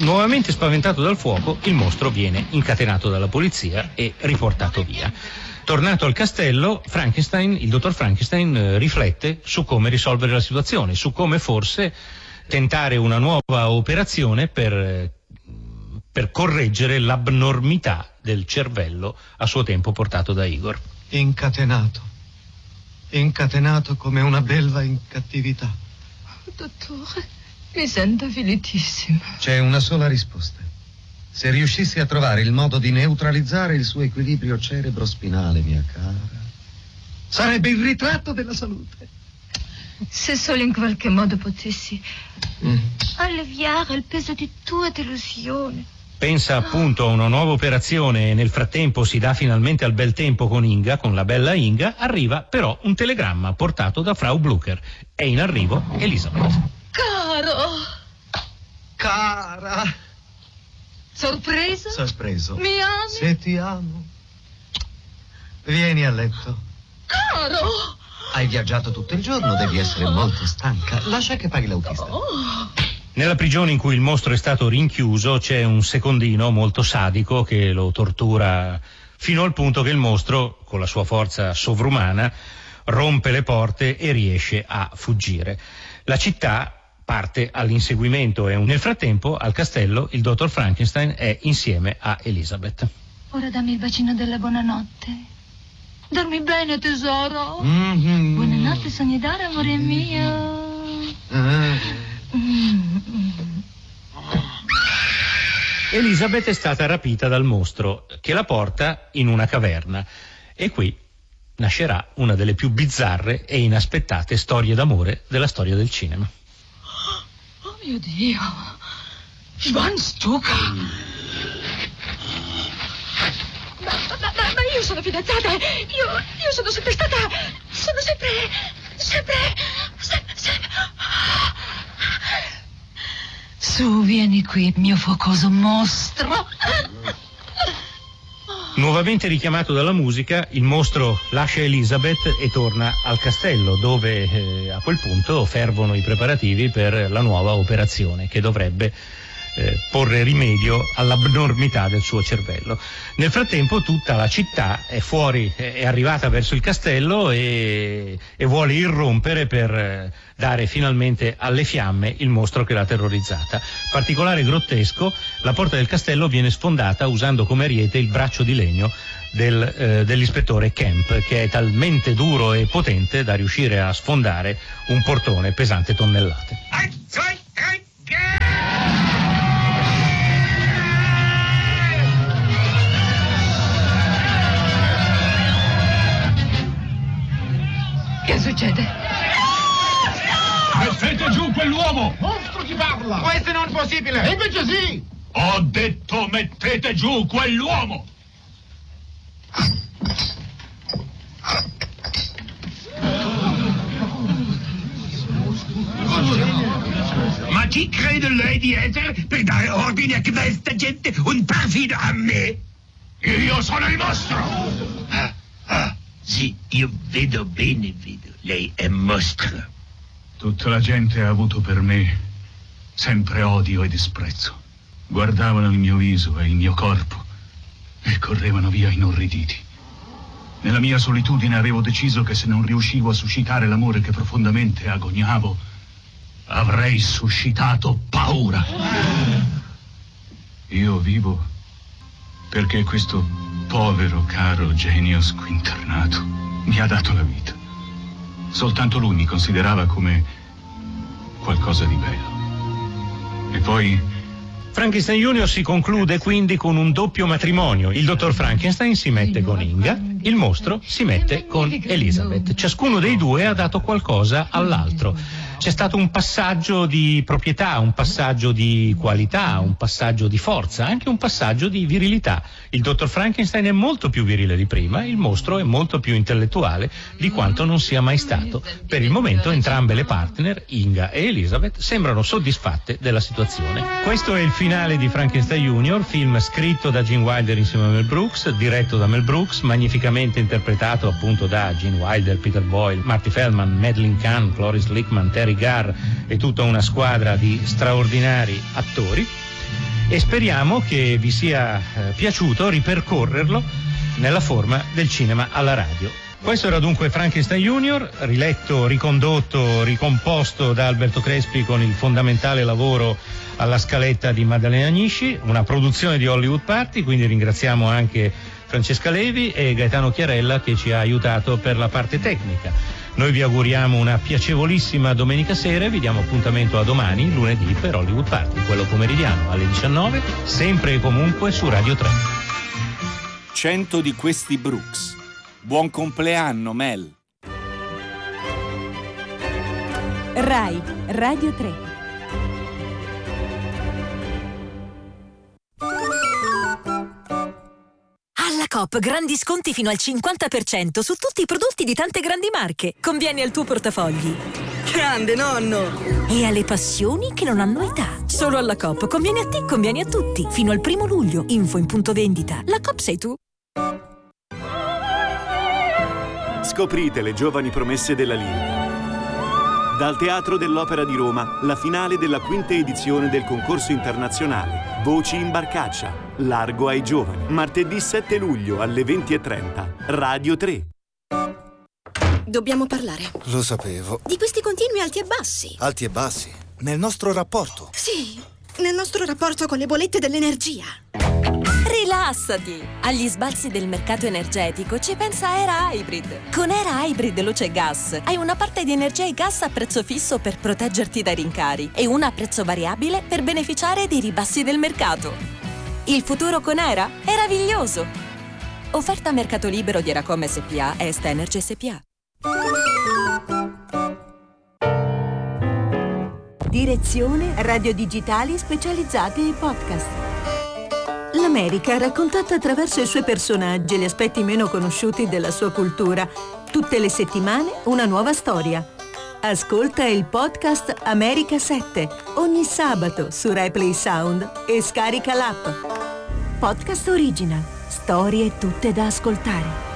Nuovamente spaventato dal fuoco, il mostro viene incatenato dalla polizia e riportato via. Tornato al castello, il dottor Frankenstein riflette su come risolvere la situazione, su come forse tentare una nuova operazione per correggere l'abnormità del cervello a suo tempo portato da Igor. Incatenato come una belva in cattività. Dottore, mi sento felicissima. C'è una sola risposta. Se riuscissi a trovare il modo di neutralizzare il suo equilibrio cerebro-spinale, mia cara, sarebbe il ritratto della salute. Se solo in qualche modo potessi alleviare il peso di tue delusioni. Pensa appunto a una nuova operazione e nel frattempo si dà finalmente al bel tempo con Inga, con la bella Inga. Arriva però un telegramma portato da Frau Blucher. È in arrivo Elisabeth. Cara. Sorpreso? Sorpreso. Mi ami? Se ti amo. Vieni a letto. Caro! Hai viaggiato tutto il giorno, devi essere molto stanca. Lascia che paghi l'autista. Nella prigione in cui il mostro è stato rinchiuso c'è un secondino molto sadico che lo tortura fino al punto che il mostro, con la sua forza sovrumana, rompe le porte e riesce a fuggire. La città parte all'inseguimento e nel frattempo al castello il dottor Frankenstein è insieme a Elisabeth. Ora dammi il bacino della buonanotte. Dormi bene, tesoro. Buonanotte, sogni d'oro, amore mio. Elisabeth è stata rapita dal mostro che la porta in una caverna e qui nascerà una delle più bizzarre e inaspettate storie d'amore della storia del cinema. Oh mio Dio! Schwanzzucker! Ma io sono fidanzata! Io sono sempre stata... Sono sempre... Su, vieni qui, mio focoso mostro. Nuovamente richiamato dalla musica, il mostro lascia Elisabeth e torna al castello, dove a quel punto fervono i preparativi per la nuova operazione che dovrebbe porre rimedio all'abnormità del suo cervello. Nel frattempo tutta la città è fuori, è arrivata verso il castello e vuole irrompere per dare finalmente alle fiamme il mostro che l'ha terrorizzata. Particolare grottesco, la porta del castello viene sfondata usando come ariete il braccio di legno dell'ispettore Kemp, che è talmente duro e potente da riuscire a sfondare un portone pesante tonnellate. Che succede? Mettete giù quell'uomo! Mostro chi parla! Questo non è possibile! E invece sì! Ho detto mettete giù quell'uomo! Ma chi crede lei di essere per dare ordine a questa gente un perfido a me? Io sono il mostro! Sì, io vedo bene, lei è mostro. Tutta la gente ha avuto per me sempre odio e disprezzo. Guardavano il mio viso e il mio corpo e correvano via inorriditi. Nella mia solitudine avevo deciso che se non riuscivo a suscitare l'amore che profondamente agognavo, avrei suscitato paura. Io vivo perché questo povero, caro genio squinternato mi ha dato la vita. Soltanto lui mi considerava come qualcosa di bello. E poi... Frankenstein Junior si conclude quindi con un doppio matrimonio. Il dottor Frankenstein si mette con Inga, il mostro si mette con Elisabeth. Ciascuno dei due ha dato qualcosa all'altro. C'è stato un passaggio di proprietà, un passaggio di qualità, un passaggio di forza, anche un passaggio di virilità. Il dottor Frankenstein è molto più virile di prima, il mostro è molto più intellettuale di quanto non sia mai stato. Per il momento entrambe le partner, Inga e Elisabeth, sembrano soddisfatte della situazione. Questo è il finale di Frankenstein Junior, film scritto da Gene Wilder insieme a Mel Brooks, diretto da Mel Brooks, magnificamente interpretato appunto da Gene Wilder, Peter Boyle, Marty Feldman, Madeline Kahn, Cloris Leachman, Terry Garr e tutta una squadra di straordinari attori. e speriamo che vi sia piaciuto ripercorrerlo nella forma del cinema alla radio. Questo era dunque Frankenstein Junior, riletto, ricondotto, ricomposto da Alberto Crespi con il fondamentale lavoro alla scaletta di Maddalena Agnisci, una produzione di Hollywood Party, quindi ringraziamo anche Francesca Levi e Gaetano Chiarella che ci ha aiutato per la parte tecnica. Noi vi auguriamo una piacevolissima domenica sera e vi diamo appuntamento a domani, lunedì, per Hollywood Party, quello pomeridiano alle 19, sempre e comunque su Radio 3. 100 di questi Brooks. Buon compleanno, Mel. Rai, Radio 3. Alla Coop grandi sconti fino al 50% su tutti i prodotti di tante grandi marche. Convieni al tuo portafogli. Grande nonno! E alle passioni che non hanno età. Solo alla Coop. Convieni a te, convieni a tutti. Fino al 1 luglio. Info in punto vendita. La Coop sei tu. Scoprite le giovani promesse della lirica. Dal Teatro dell'Opera di Roma, la finale della 5ª edizione del concorso internazionale Voci in Barcaccia, largo ai giovani. Martedì 7 luglio alle 20:30, Radio 3. Dobbiamo parlare. Lo sapevo. Di questi continui alti e bassi. Alti e bassi? Nel nostro rapporto? Sì, nel nostro rapporto con le bollette dell'energia. Rilassati! Agli sbalzi del mercato energetico ci pensa Era Hybrid. Con Era Hybrid Luce e Gas hai una parte di energia e gas a prezzo fisso per proteggerti dai rincari e una a prezzo variabile per beneficiare dei ribassi del mercato. Il futuro con Era è meraviglioso! Offerta a mercato libero di Eracom SPA e Est Energy SPA. Direzione Radio Digitali specializzati ai podcast. L'America raccontata attraverso i suoi personaggi e gli aspetti meno conosciuti della sua cultura. Tutte le settimane una nuova storia. Ascolta il podcast America 7 ogni sabato su Replay Sound e scarica l'app. Podcast Original. Storie tutte da ascoltare.